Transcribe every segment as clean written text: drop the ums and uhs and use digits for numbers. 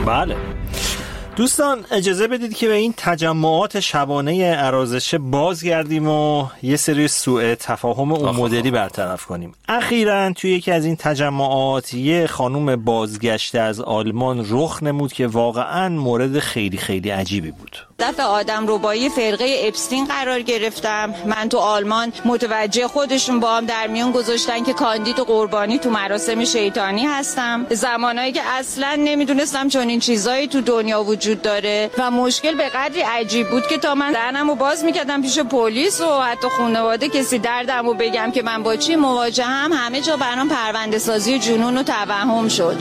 بله دوستان، اجازه بدید که به این تجمعات شبانه ارازشه بازگردیم و یه سری سوء تفاهم اون مدلی برطرف کنیم. اخیراً توی یکی از این تجمعات یه خانم بازگشته از آلمان رخ نمود که واقعاً مورد خیلی خیلی عجیبی بود. دفعه آدم ربایی فرقه اپستین قرار گرفتم. من تو آلمان متوجه خودشون با هم در میون گذاشتن که کاندید قربانی تو مراسم شیطانی هستم. زمانایی که اصلاً نمیدونستم چون این چیزایی تو دنیا وجود داره و مشکل به قدری عجیب بود که تا من دهنمو باز میکردم پیش پلیس و حتی خانواده کسی دردمو بگم که من با چی مواجهم، همه جا برام پرونده سازی جنون و توهم شد.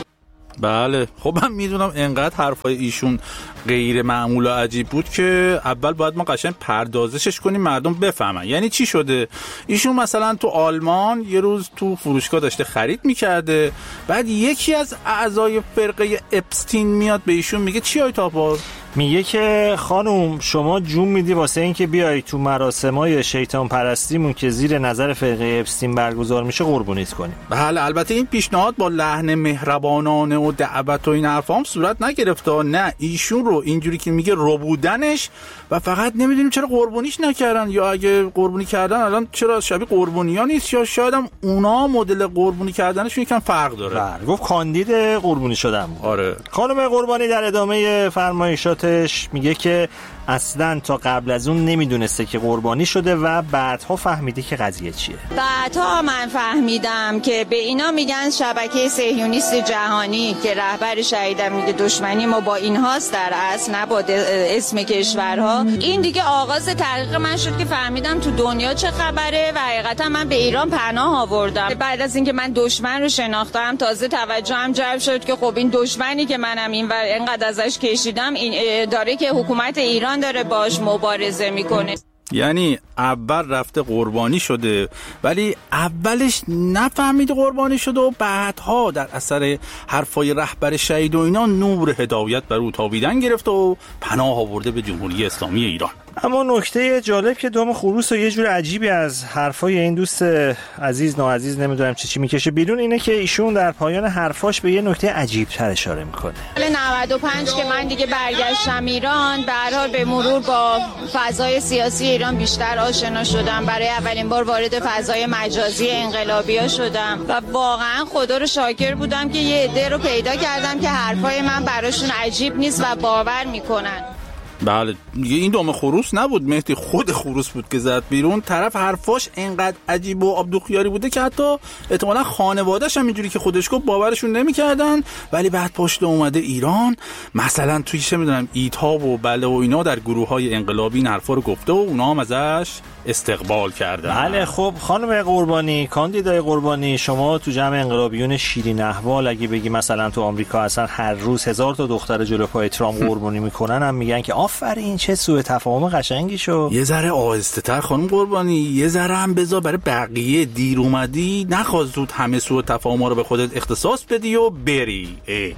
بله خب من میدونم انقدر حرفای ایشون غیر معمول و عجیب بود که اول باید ما قشنگ پردازشش کنیم مردم بفهمن. یعنی چی شده؟ ایشون مثلا تو آلمان یه روز تو فروشگاه داشته خرید میکرده، بعد یکی از اعضای فرقه اپستین میاد به ایشون میگه چی های تاپار؟ میگه که خانم شما جون میدی واسه این که بیای تو مراسمای شیطان پرستیمون که زیر نظر فرقه اپستین برگزار میشه قربونیت کنیم. بله البته این پیشنهاد با لحن مهربانانه و دعوت و این حرفا هم صورت نگرفته. نه ایشون رو اینجوری که میگه ربودنش و فقط نمیدونیم چرا قربونیش نکردن، یا اگه قربونی کردن الان چرا شبیه قربونی‌ها نیست، یا شاید هم اونا مدل قربونی کردنشون یکم فرق داره. بله گفت کاندید قربونی شدم. آره. خانم قربانی در ادامه فرمایشاتش میگه که اصلا تا قبل از اون نمیدونسته که قربانی شده و بعدها فهمیده که قضیه چیه. بعدها من فهمیدم که به اینا میگن شبکه صهیونیست جهانی که رهبر شهیدم میگه دشمنی ما با اینهاست در اصل، نه با اسم کشورها. این دیگه آغاز تحقیق من شد که فهمیدم تو دنیا چه خبره و حقیقتا من به ایران پناه آوردم. بعد از اینکه من دشمن رو شناختم تازه توجهم جلب شد که خب این دشمنی که منم این و اینقدر ازش کشیدم این داره که حکومت ایران داره باش مبارزه میکنه. یعنی اول رفته قربانی شده ولی اولش نفهمید قربانی شده و بعدها در اثر حرفای رهبر شهید و اینا نور هدایت بر او تابیدن گرفت و پناه آورده به جمهوری اسلامی ایران. اما نکته جالب که دام خروس و یه جور عجیبی از حرفای این دوست عزیز ناعزیز نمیدونم چی میکشه بیرون اینه که ایشون در پایان حرفاش به یه نکته عجیب تر اشاره میکنه. سال 95 که من دیگه برگشتم ایران، به هر حال به مرور با فضای سیاسی ایران بیشتر آشنا شدم. برای اولین بار وارد فضای مجازی انقلابی‌ها شدم و واقعا خدا رو شاکر بودم که یه عده رو پیدا کردم که حرفای من براشون عجیب نیست و باور میکنن. بله این دام خروس نبود مهدی، خود خروس بود که زد بیرون. طرف حرفاش انقدر عجیب و آبدوخیاری بوده که حتی احتمالاً خانواده‌اش هم اینجوری که خودش گفت باورشون نمی‌کردن، ولی بعد پشت اومده ایران مثلا توی چه می‌دونم ایتاب و بله و اینا در گروه‌های انقلابی این حرفا رو گفته و اونا هم ازش استقبال کردن. بله خب خانم قربانی، کاندیدای قربانی، شما تو جمع انقلابیون شیرین احوال اگه بگی مثلا تو آمریکا اصلا هر روز 1000 تا دختر جلو پای ترامپ قربانی میکنن هم میگن که آفرین چه سوء تفاهم قشنگی شو. یه ذره آهسته‌تر خانم قربانی، یه ذره هم بذار برای بقیه. دیر اومدی، نخواست زود همه سوء تفاهم‌ها رو به خودت اختصاص بدی و بری.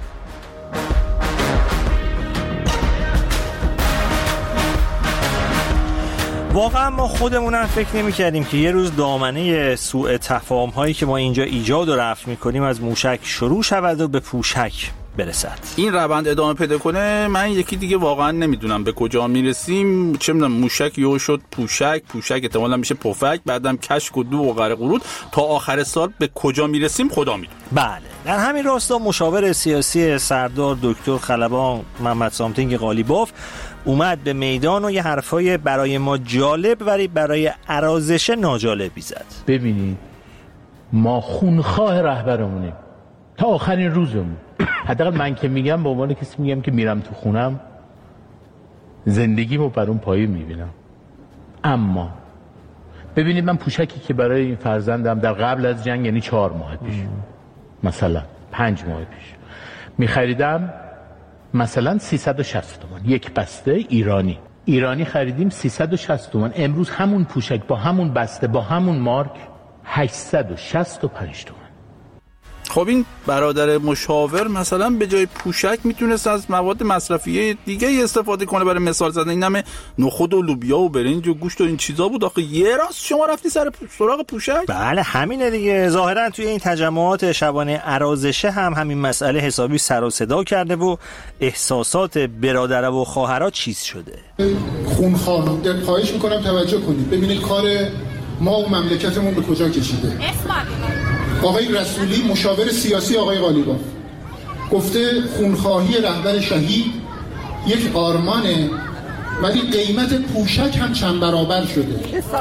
واقعا ما خودمونم فکر نمی کردیم که یه روز دامنه سوء تفاهم هایی که ما اینجا ایجاد و رفع میکنیم از موشک شروع شود و به پوشک برسد. این روند ادامه پیدا کنه من یکی دیگه واقعا نمیدونم به کجا میرسیم. چه میدونم موشک یهو شد پوشک احتمالاً میشه پفک، بعدم کشک و دو و غرق ورود تا آخر سال به کجا میرسیم خدا میدونه. بله در همین راستا مشاور سیاسی سردار دکتر خلبان محمد سامتینگ قالیباف اومد به میدان و یه حرفای برای ما جالب ولی برای ارازشه ناجالبی زد. ببینید ما خونخواه رهبرمونیم تا آخرین روزمون. حداقل من که میگم به عنوان کسی میگم که میرم تو خونم زندگیمو بر اون پایه میبینم. اما ببینید من پوشکی که برای این فرزندم در قبل از جنگ یعنی 4 ماه پیش مثلا 5 ماه پیش میخریدم مثلا 360 تومان یک بسته ایرانی خریدیم 360 تومان. امروز همون پوشک با همون بسته با همون مارک 865 تومان. خب این برادر مشاور مثلا به جای پوشک میتونست از مواد مصرفی دیگه استفاده کنه برای مثال زدن. این همه نخود و لوبیا و برنج و گوشت و این چیزا بود، آخه یه راست شما رفتی سراغ پوشک؟ بله همینه دیگه. ظاهرا توی این تجمعات شبانه عرازشه هم همین مسئله حسابی سر و صدا کرده و احساسات برادر و خواهرها چیز شده. خونخوار خواهش میکنم توجه کنید، ببینید کار ما و مملکتمون به کجا کشیده. آقای رسولی مشاور سیاسی آقای قالیباف گفته خونخواهی رهبر شهید یک آرمانه، ولی قیمت پوشک هم چند برابر شده.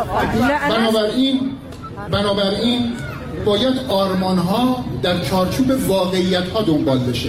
بنابراین باید آرمان‌ها در چارچوب واقعیت‌ها دنبال بشه.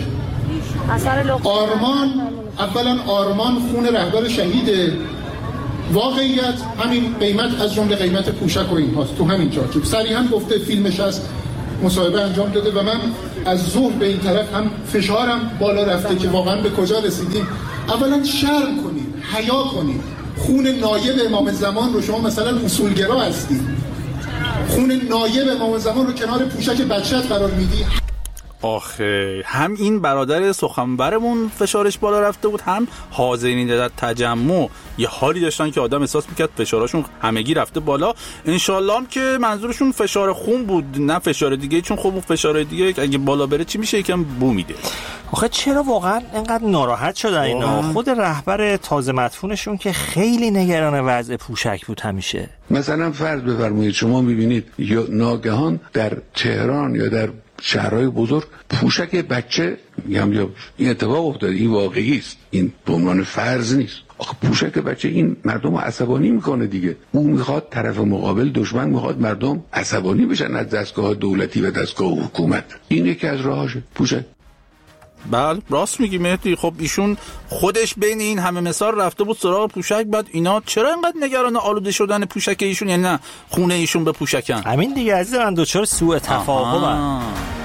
اولا آرمان خون رهبر شهیده، واقعیت همین قیمت از جمله قیمت پوشک و این هاست. تو همین چارچوب صریحاً گفته، فیلمش هست، مصاحبه انجام داده و من از ظهر به این طرف هم فشارم بالا رفته که واقعا به کجا رسیدیم. اولا شرم کنید، حیا کنید. خون نایب امام زمان رو شما مثلا اصولگرا هستید، خون نایب امام زمان رو کنار پوشک بچت قرار میدی. آخه هم این برادر سخنورمون فشارش بالا رفته بود، هم حاضرین در تجمع یه حالی داشتن که آدم احساس میکرد فشارشون همگی رفته بالا. انشالله هم که منظورشون فشار خون بود نه فشار دیگه، چون خب فشار دیگه اگه بالا بره چی میشه؟ یکم بو میده. آخه چرا واقعا اینقدر ناراحت شدن اینا؟ خود رهبر تازه مدفونشون که خیلی نگران وضع پوشک بود همیشه. مثلا فرض بفرمایید شما میبینید یا ناگهان در تهران یا در شهرهای بزرگ پوشک بچه یا این اتفاق افتاده، این واقعی است، این به عنوان فرض نیست. آخه پوشک بچه این مردم رو عصبانی میکنه دیگه. او میخواد طرف مقابل، دشمن میخواد مردم عصبانی بشن از دستگاه دولتی و دستگاه حکومت. این یکی از راهاشه، پوشک. بله راست میگی مهدی. خب ایشون خودش بین این همه مثال رفته بود سراغ پوشک، بعد اینا چرا اینقدر نگران آلوده شدن پوشک ایشون؟ یعنی نه خونه ایشون به پوشکن. همین دیگه عزیز من، دوچار سوء تفاهمن.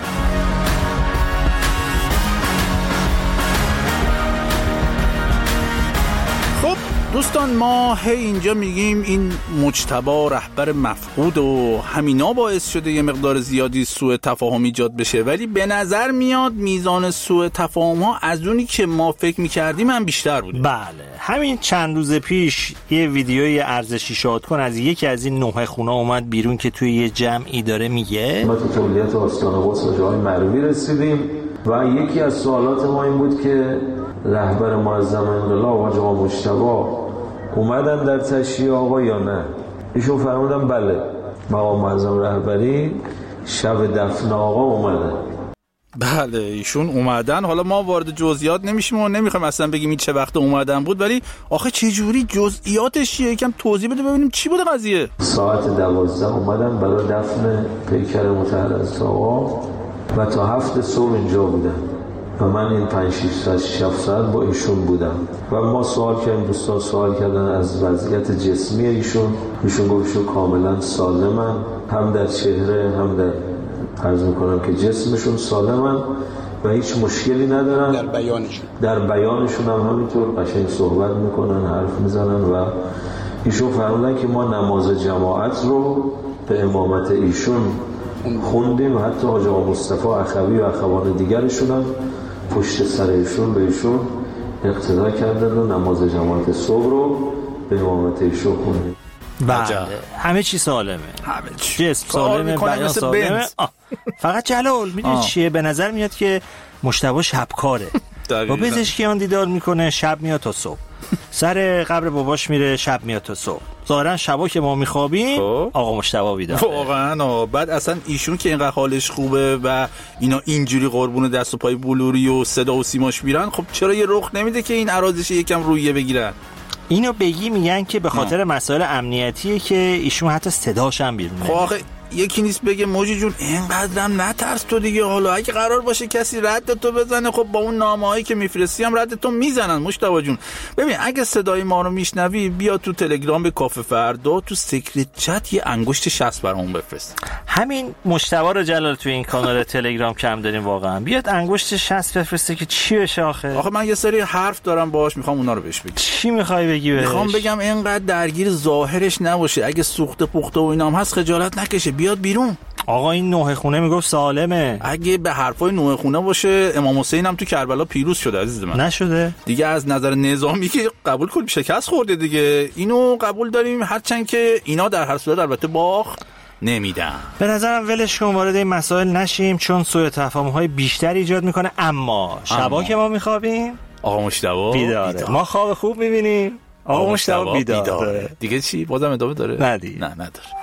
دوستان ما اینجا میگیم این مجتبی رهبر مفقود و همینا باعث شده یه مقدار زیادی سوء تفاهم ایجاد بشه، ولی به نظر میاد میزان سوء تفاهم ها از اونی که ما فکر میکردیم هم بیشتر بوده. بله همین چند روز پیش یه ویدیوی ارزشی شاد کن از یکی از این 9 خونه اومد بیرون که توی یه جمعی داره میگه ما تو تولیت آستان قدس به جای مروی رسیدیم و یکی از سوالات ما این بود که رهبر معظم انقلاب آقا مجتبی اومدن در تشییع آقا یا نه؟ ایشون فرمودن بله، مقام معظم رهبری شب دفن آقا اومدن. بله ایشون اومدن. حالا ما وارد جزئیات نمیشیم و نمیخوایم اصلا بگیم این چه وقت اومدن بود، ولی آخه چه جوری جزئیاتش چیه؟ یکم توضیح بده ببینیم چی بوده قضیه. ساعت 12 اومدن برای دفن پیکر مطهر از آقا و تا 7 صبح اینجا بودن و من این 5-6 ساعت با ایشون بودم و ما سوال کردیم، دوستان سوال کردن از وضعیت جسمی ایشون گفت ایشون کاملا سالمن، هم در چهره هم عرض میکنم که جسمشون سالمن و هیچ مشکلی ندارن. در بیانشون هم همینطور قشنگ صحبت میکنن، حرف میزنن و ایشون فرمودن که ما نماز جماعت رو به امامت ایشون خوندیم و حتی حاج آقا مصطفی اخوی و اخوان دیگرشون هم پشت سر ایشون به ایشون اقتدا کردن و نماز جماعت صبح رو به امامت ایشون خوندیم. بله همه چی سالمه، همه چی جسم سالمه، بیان سالمه. فقط جلال میدونی چیه؟ به نظر میاد که مجتبی شبکاره، با پزشکیان دیدار میکنه، شب میاد تا صبح، سر قبر باباش میره، شب میاد تا صبح. ظاهرا شبا که ما میخوابیم آقا مجتبی بیداره. واقعا بعد اصلا ایشون که اینقدر حالش خوبه و اینا اینجوری قربون دست و پای بلوری و صدا و سیماش میرن، خب چرا یه رخ نمیده که این عرازش یکم رویه بگیرن؟ اینو بگی میگن که به خاطر مسائل امنیتیه که ایشون حتی صداش هم بیرون نمیاد. خب آخه یکی نیست بگه موجی جون اینقدرم نترس تو دیگه، حالا اگه قرار باشه کسی رد تو بزنه خب با اون نامه‌هایی که میفرستی هم رد تو میزنن. مجتبی جون ببین اگه صدای ما رو میشنوی بیا تو تلگرام به کافه فردا تو سیکرت چت یه انگشت 60 برامون بفرست. همین مجتبی رو جلال تو این کانال تلگرام کم داریم واقعا، بیاد انگشت 60 بفرسته که چی بشه. آخه من یه سری حرف دارم باهاش، میخوام اونا رو بهش بگم. چی میخوای بگی بهش؟ میخوام بگم اینقدر درگیر ظاهرش نباشه، اگه سوخته پخته و اینا هم هست خجالت نکشه، بیاد بیرون. آقا این نوح خونه میگفت سالمه. اگه به حرفای نوح خونه باشه امام حسین هم تو کربلا پیروز شده عزیز من. نشده دیگه از نظر نظامی که قبول کنیم شکست خورده دیگه، اینو قبول داریم، هرچند که اینا در هر صورت البته باخت نمیدن. به نظرم ولش کن، وارد این مسائل نشیم چون سوء تفاهم‌های بیشتر ایجاد میکنه. اما شبا که ما میخوابیم آقا مشتبه بیداره. ما خواب خوب میبینیم، آقا مشتبه بیداره. دیگه چی؟ بازم ادامه داره؟ نه دیگه. نه نداره.